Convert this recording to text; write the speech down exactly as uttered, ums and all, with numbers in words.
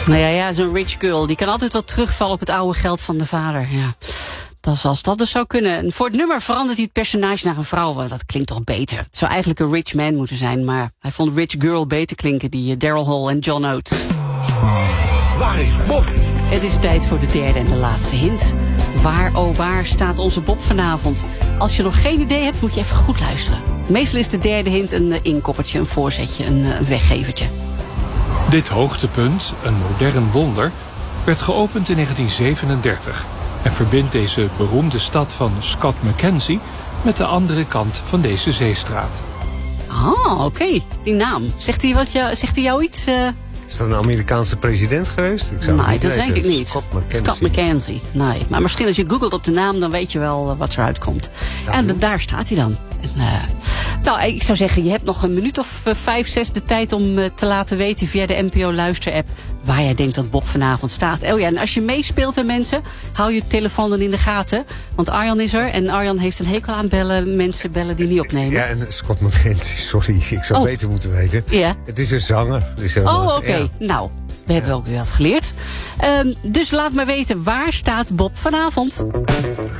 Nou ja, ja, zo'n rich girl, die kan altijd wel terugvallen op het oude geld van de vader. Ja, dat als dat dus zou kunnen. En voor het nummer verandert hij het personage naar een vrouw, want dat klinkt toch beter. Het zou eigenlijk een rich man moeten zijn, maar hij vond rich girl beter klinken, die uh, Daryl Hall en John Oates. Waar is Bob? Het is tijd voor de derde en de laatste hint. Waar, oh waar, staat onze Bob vanavond? Als je nog geen idee hebt, moet je even goed luisteren. Meestal is de derde hint een uh, inkoppertje, een voorzetje, een uh, weggevertje. Dit hoogtepunt, een modern wonder, werd geopend in negentien zevenendertig... en verbindt deze beroemde stad van Scott McKenzie met de andere kant van deze zeestraat. Ah, oké. Okay. Die naam. Zegt hij, wat jou, zegt hij jou iets? Uh... Is dat een Amerikaanse president geweest? Ik zou nee, het niet dat weten. denk ik niet. Scott McKenzie. Scott McKenzie. Nee, maar misschien als je googelt op de naam, dan weet je wel uh, wat eruit komt. Ja, en uh, daar staat hij dan. En, uh, nou, ik zou zeggen, je hebt nog een minuut of uh, vijf, zes de tijd om uh, te laten weten via de N P O Luister-app waar jij denkt dat Bob vanavond staat. Oh ja, en als je meespeelt, hè, mensen, hou je telefoon dan in de gaten. Want Arjan is er en Arjan heeft een hekel aan bellen, mensen bellen die niet opnemen. Ja, en Scott McKenzie, sorry, ik zou oh. beter moeten weten. Ja. Het is een zanger. Dus oh, oké. Okay. Ja. Nou, we hebben ook weer wat geleerd. Um, dus laat maar weten, waar staat Bob vanavond?